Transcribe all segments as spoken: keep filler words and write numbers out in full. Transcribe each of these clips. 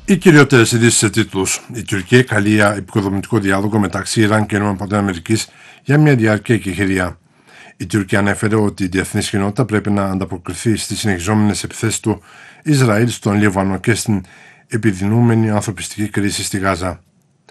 Οι κυριότερες ειδήσεις σε τίτλους. Η Τουρκία καλεί για επικοδομητικό διάλογο μεταξύ Ιράν και ΗΠΑ για μια διάρκεια εκεχηρία. Η Τουρκία ανέφερε ότι η διεθνής κοινότητα πρέπει να ανταποκριθεί στις συνεχιζόμενες επιθέσεις του Ισραήλ στον Λίβανο και στην επιδεινούμενη ανθρωπιστική κρίση στη Γάζα.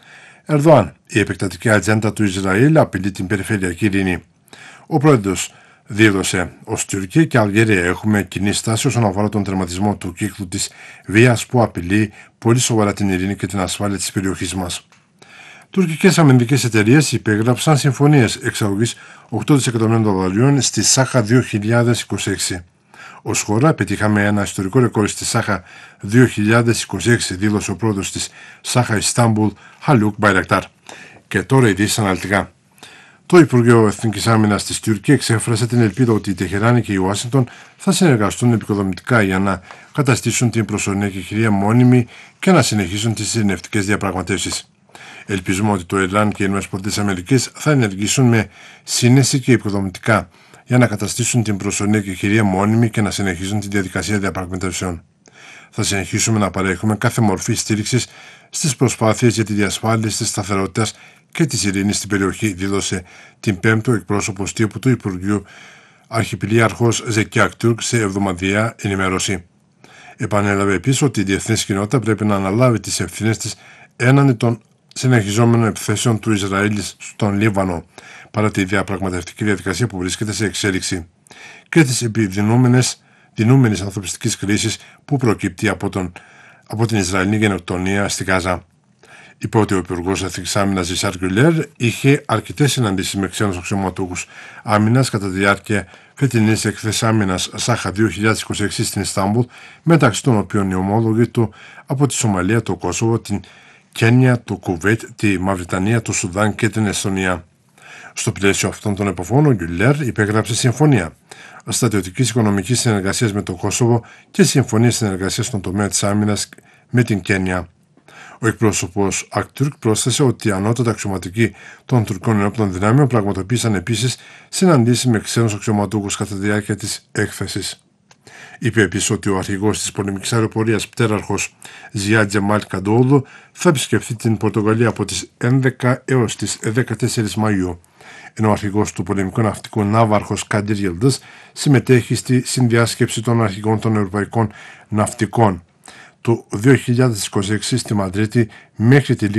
Ερδοάν, η επεκτατική ατζέντα του Ισραήλ απειλεί την περιφερειακή ειρήνη. Ο πρόεδρος δήλωσε: ως Τουρκία και Αλγερία έχουμε κοινή στάση όσον αφορά τον τερματισμό του κύκλου της βίας που απειλεί πολύ σοβαρά την ειρήνη και την ασφάλεια της περιοχής μας. Τουρκικές αμυντικές εταιρείες υπέγραψαν συμφωνίες εξαγωγής οκτώ δισεκατομμυρίων δολαρίων στη Σάχα δύο χιλιάδες είκοσι έξι. Ως χώρα πετύχαμε ένα ιστορικό ρεκόρ στη Σάχα δύο χιλιάδες είκοσι έξι, δήλωσε ο πρόεδρος της Σάχα Ιστάμπουλ, Χαλούκ Μπαϊρακτάρ. Και τώρα ειδήσεις αναλυτικά. Το Υπουργείο Εθνικής Άμυνας της Τουρκία εξέφρασε την ελπίδα ότι η Τεχεράνη και η Ουάσιγκτον θα συνεργαστούν επικοδομητικά για να καταστήσουν την προσωρινή εκεχηρία μόνιμη και να συνεχίσουν τις ειρηνευτικές διαπραγματεύσεις. Ελπίζουμε ότι το Ιράν και οι ΗΠΑ θα ενεργήσουν με σύνεση και επικοδομητικά για να καταστήσουν την προσωρινή εκεχηρία μόνιμη και να συνεχίσουν τη διαδικασία διαπραγματεύσεων. Θα συνεχίσουμε να παρέχουμε κάθε μορφή στήριξης στις προσπάθειες για τη διασφάλιση της σταθερότητας και της ειρήνης στην περιοχή, δήλωσε την Πέμπτη ο εκπρόσωπος τύπου του Υπουργείου Αρχιπηλίαρχος Ζεκί Ακτούρκ σε εβδομαδιαία ενημέρωση. Επανέλαβε επίσης ότι η διεθνής κοινότητα πρέπει να αναλάβει τις ευθύνες της έναντι των συνεχιζόμενων επιθέσεων του Ισραήλ στον Λίβανο, παρά τη διαπραγματευτική διαδικασία που βρίσκεται σε εξέλιξη, και τις επιδεινούμενες δινούμενης ανθρωπιστικής κρίσης που προκύπτει από, τον, από την Ισραηλινή γενοκτονία στη Γάζα. Είπε ότι ο Υπουργός Εθνικής Άμυνας Ζησάρ Γκουλέρ είχε αρκετές συναντήσεις με ξένους αξιωματούχους άμυνας κατά τη διάρκεια φετινής έκθεσης άμυνας Σάχα δύο χιλιάδες είκοσι έξι στην Ιστάμπουλ, μεταξύ των οποίων οι ομόλογοι του από τη Σομαλία, το Κόσοβο, την Κένια, το Κουβέιτ, τη Μαυριτανία, το Σουδάν και την Εσθονία. Στο πλαίσιο αυτών των επαφών, ο Γκουλέρ υπέγραψε συμφωνία στρατιωτικής οικονομικής συνεργασίας με το Κόσοβο και συμφωνία συνεργασίας στον τομέα της άμυνας με την Κένια. Ο εκπρόσωπος Ακτούρκ πρόσθεσε ότι οι ανώτατα αξιωματικοί των τουρκικών ενόπλων δυνάμεων πραγματοποίησαν επίσης συναντήσεις με ξένους αξιωματούχους κατά τη διάρκεια της έκθεσης. Είπε επίσης ότι ο αρχηγός της πολεμικής αεροπορίας πτέραρχος Ζιάντ Τζεμάλ Καντόουλου θα επισκεφθεί την Πορτογαλία από τις έντεκα έως τις δεκατέσσερις Μαΐου, ενώ ο αρχηγός του πολεμικού ναυτικού ναύαρχος Καντήρ Γελντς συμμετέχει στη συνδιάσκεψη των αρχηγών των ευρωπαϊκών ναυτικών του δύο χιλιάδες είκοσι έξι στη Μαδρίτη μέχρι τη